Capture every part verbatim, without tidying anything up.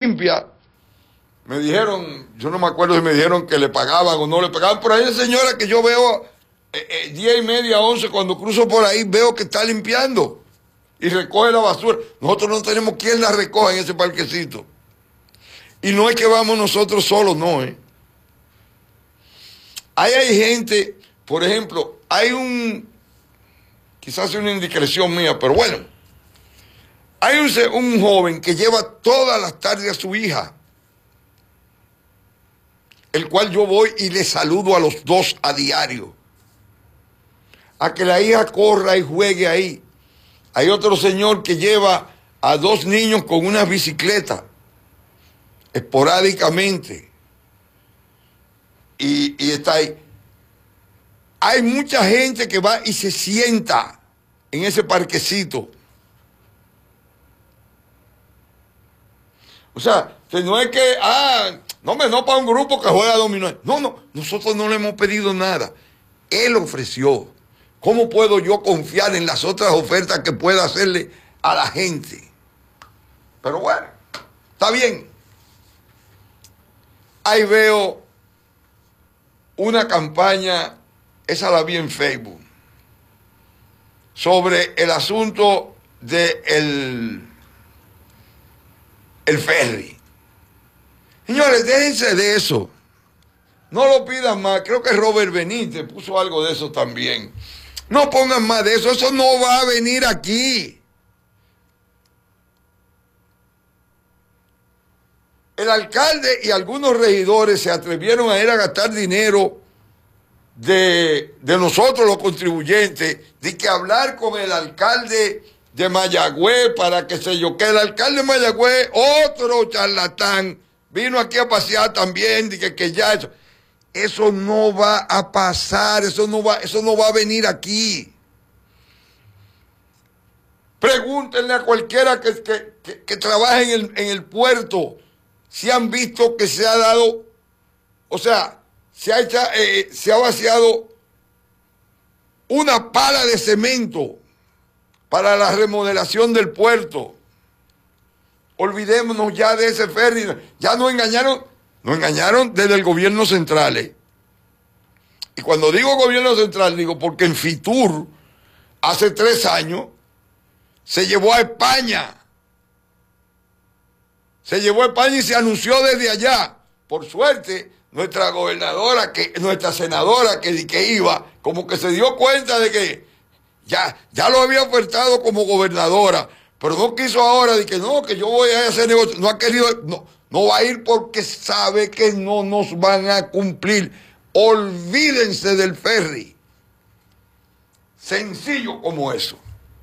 limpia. Me dijeron, yo no me acuerdo si me dijeron que le pagaban o no le pagaban, pero hay una señora que yo veo eh, eh, diez y media, once, cuando cruzo por ahí, veo que está limpiando y recoge la basura. Nosotros no tenemos quien la recoja en ese parquecito. Y no es que vamos nosotros solos, no, ¿eh? Ahí hay gente, por ejemplo, hay un, quizás sea una indiscreción mía, pero bueno, hay un, un joven que lleva todas las tardes a su hija, el cual yo voy y le saludo a los dos a diario, a que la hija corra y juegue ahí. Hay otro señor que lleva a dos niños con una bicicleta, esporádicamente, y, y está ahí. Hay mucha gente que va y se sienta en ese parquecito. O sea, que no es que, ah, no me no para un grupo que juega dominó. No, no, nosotros no le hemos pedido nada. Él ofreció. ¿Cómo puedo yo confiar en las otras ofertas que pueda hacerle a la gente? Pero bueno, está bien. Ahí veo una campaña, esa la vi en Facebook, sobre el asunto de el, el ferry. Señores, déjense de eso. No lo pidan más. Creo que Robert Benítez puso algo de eso también. No pongan más de eso. Eso no va a venir aquí. El alcalde y algunos regidores se atrevieron a ir a gastar dinero de, de nosotros los contribuyentes, de que hablar con el alcalde de Mayagüez para que se yo, que el alcalde de Mayagüez, otro charlatán, vino aquí a pasear también, de que, que ya eso, eso no va a pasar, eso no va, eso no va a venir aquí. Pregúntenle a cualquiera que, que, que, que trabaje en el, en el puerto si han visto que se ha dado, o sea, se ha, hecha, eh, se ha vaciado una pala de cemento para la remodelación del puerto. Olvidémonos ya de ese ferry. Ya nos engañaron, nos engañaron desde el gobierno central. ¿eh? Y cuando digo gobierno central, digo porque en Fitur, hace tres años, se llevó a España. Se llevó a España y se anunció desde allá. Por suerte, nuestra gobernadora, que, nuestra senadora que, que iba, como que se dio cuenta de que ya, ya lo había ofertado como gobernadora, pero no quiso ahora de que no, que yo voy a hacer negocio. No ha querido, no, no va a ir porque sabe que no nos van a cumplir. Olvídense del ferry. Sencillo como eso.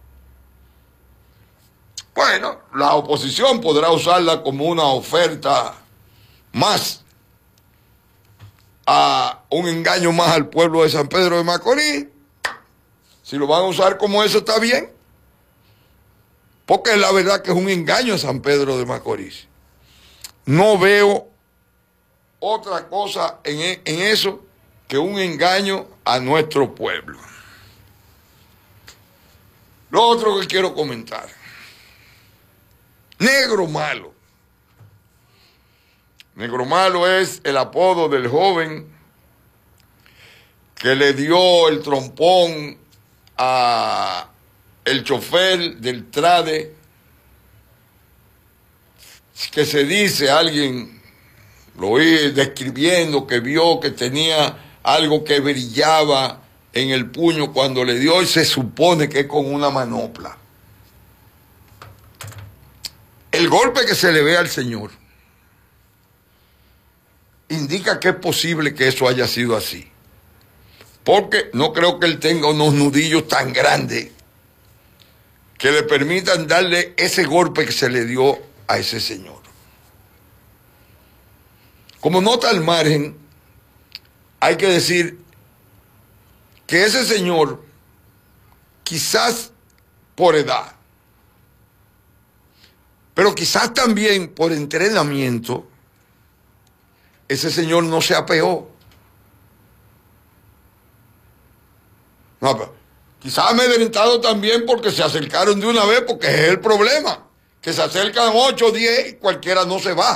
Bueno, la oposición podrá usarla como una oferta más, a un engaño más al pueblo de San Pedro de Macorís. Si lo van a usar como eso, está bien. Porque es la verdad que es un engaño a San Pedro de Macorís. No veo otra cosa en, en eso que un engaño a nuestro pueblo. Lo otro que quiero comentar. Negro Malo. Negro Malo es el apodo del joven que le dio el trompón a el chofer del Trade, que se dice, alguien lo oí describiendo, que vio que tenía algo que brillaba en el puño cuando le dio, y se supone que es con una manopla. El golpe que se le ve al señor indica que es posible que eso haya sido así. Porque no creo que él tenga unos nudillos tan grandes que le permitan darle ese golpe que se le dio a ese señor. Como nota al margen, hay que decir que ese señor, quizás por edad, pero quizás también por entrenamiento, ese señor no se apeó. No, pero quizás amedrentado también porque se acercaron de una vez, porque es el problema, que se acercan ocho o diez y cualquiera no se va.